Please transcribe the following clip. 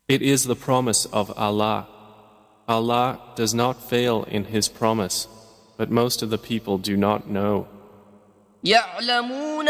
It is the promise of Allah. Allah does not fail in His promise, but most of the people do not know. يعلمون